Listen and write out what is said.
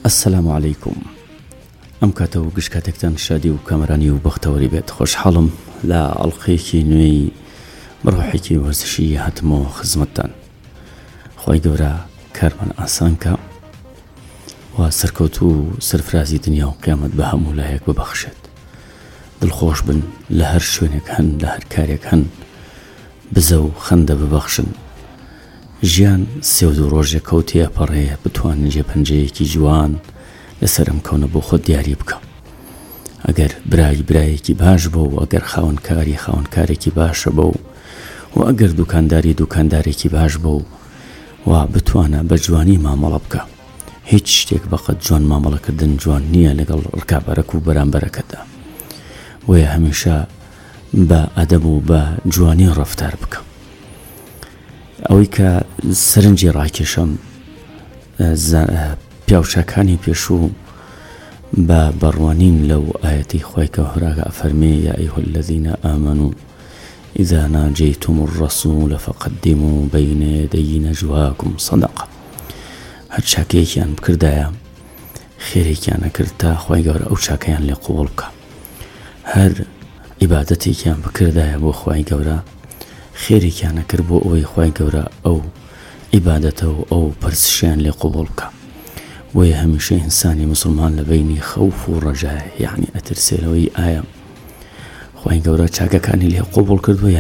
السلام عليكم. ئەم کاتە و گشتکاتێکتان شادی و کامەرانی و بەختەوەری بێت. خۆشحاڵم لە ئەڵقەیەکی نوێی بڕۆحێکی وەرزشی هاتمەوە خزمەتتان. خوای گەورە کارمان ئاسانکە و سەرکەوتوو و سەرفرازی دنیا و قیامەت بە هەموو لایەک ببەخشێت. دڵخۆش بن لە هەر شوێنێک هەن، لە هەر کارێک هەن، بزە و خەندە ببەخشن. ژیان سێ و دوو ڕۆژێک کەوتێ پەڕێ، بتوانن جێپەنجەیەکی جوان لەسەر ئەم کەونە بۆ خۆت دیاری بکە. ئەگەر برایەکی باش بۆ و ئەگەر خاوەنکارێکی باشە بۆ و ئەگەر دوکاندارێکی باش بۆ و بتوانە بە جوانی مامەڵە بکە. هیچ شتێک بەقەت جوان مامەڵەکردن جوان نییە لەگەڵ ڕکابەرەک و بەرامبەرەکەدا. وەیە هەمیشە بە ئەدەب و بە جوانی ڕەفتار بکە. ئەوەی کە سەرنجی ڕاکێشەم پیاوچاکانی پێشوو بە بەڕوانین لەو ئاەتی خوای گەورە ئەفەرمێ یا ئەیها الذین ئامنوا إذا ناجيتم الرسول فقدموا بين يدي نجواكم صدقة. هەر چاکەیەکیان بکردایە خێرێکیان نەکرد تا خوای گەورە ئەو چاکەیان لێ قوبوڵ بکە. هەر عیبادەتێکیان بکردایە بۆ خوای گەورە خێرێکیان نەکرد بۆ ئەوەی خوای گەورە ئەو عیبادەتە و ئەو پەرستشیان لێ قوبوڵ بکە. وەیە هەمیشە ئینسانی مسلمان لە بینی خەوف و ڕەجای، یعنی ئەترسێلەوەی ئایا خوای گەورە چاکەکانی لێ قوبوڵ کردووە